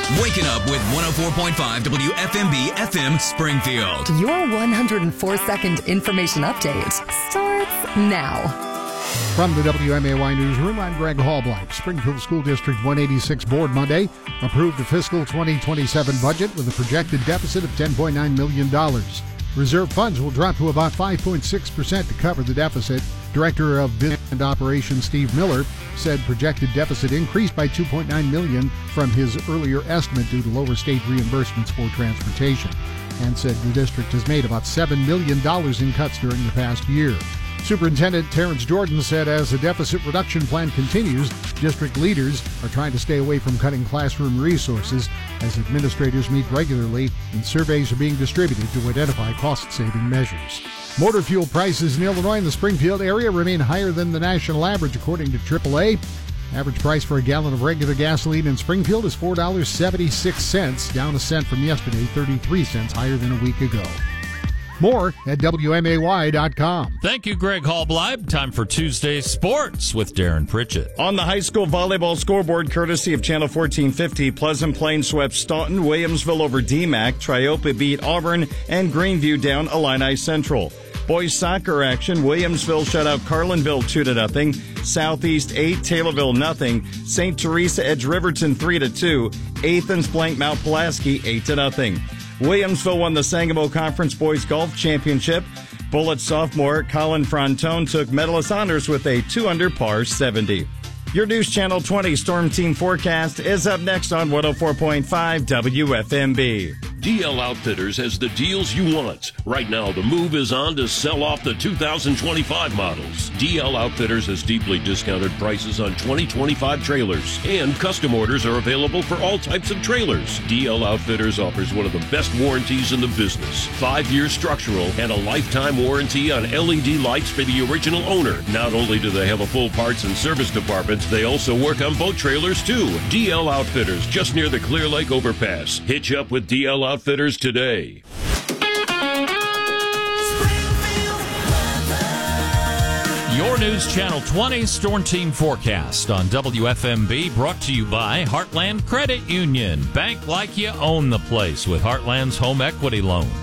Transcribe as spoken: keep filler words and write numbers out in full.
Waking up with one oh four point five W F M B F M Springfield. Your one hundred four second information update starts now. From the W M A Y Newsroom, I'm Greg Hallblight. Springfield School District one eighty-six Board Monday approved the fiscal twenty twenty-seven budget with a projected deficit of ten point nine million dollars. Reserve funds will drop to about five point six percent to cover the deficit. Director of Business and Operations Steve Miller said projected deficit increased by two point nine million dollars from his earlier estimate due to lower state reimbursements for transportation, and said the district has made about seven million dollars in cuts during the past year. Superintendent Terrence Jordan said as the deficit reduction plan continues, district leaders are trying to stay away from cutting classroom resources as administrators meet regularly and surveys are being distributed to identify cost-saving measures. Motor fuel prices in Illinois and the Springfield area remain higher than the national average, according to triple A. Average price for a gallon of regular gasoline in Springfield is four dollars and seventy-six cents, down a cent from yesterday, thirty-three cents higher than a week ago. More at W M A Y dot com. Thank you, Greg Hallblight. Time for Tuesday Sports with Darren Pritchett. On the high school volleyball scoreboard, courtesy of Channel fourteen fifty, Pleasant Plains swept Staunton, Williamsville over D MAC, Triopa beat Auburn, and Greenview down Illini Central. Boys soccer action, Williamsville shut out Carlinville two to nothing, Southeast eight, Taylorville nothing, Saint Teresa edged Riverton three to two, Athens blanked Mount Pulaski eight to nothing. Williamsville won the Sangamo Conference Boys Golf Championship. Bullet sophomore Colin Frontone took medalist honors with a two under par seventy. Your News Channel twenty Storm Team forecast is up next on one oh four point five W F M B. D L Outfitters has the deals you want. Right now, the move is on to sell off the two thousand twenty-five models. D L Outfitters has deeply discounted prices on twenty twenty-five trailers, and custom orders are available for all types of trailers. D L Outfitters offers one of the best warranties in the business. Five-year structural and a lifetime warranty on L E D lights for the original owner. Not only do they have a full parts and service department, they also work on boat trailers too. D L Outfitters, just near the Clear Lake overpass. Hitch up with D L Outfitters today. Your News Channel twenty Storm Team forecast on W F M B, brought to you by Heartland Credit Union. Bank like you own the place with Heartland's home equity loan.